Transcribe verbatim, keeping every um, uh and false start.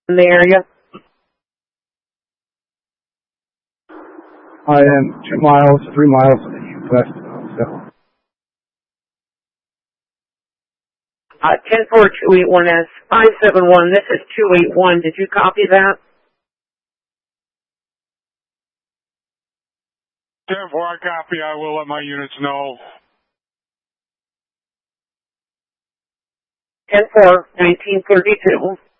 in the area? I am two miles, three miles west of Seattle. Uh, ten four two eight one S five seven one. This is two eight one. Did you copy that? ten four, I copy. I will let my units know. ten four nineteen thirty-two.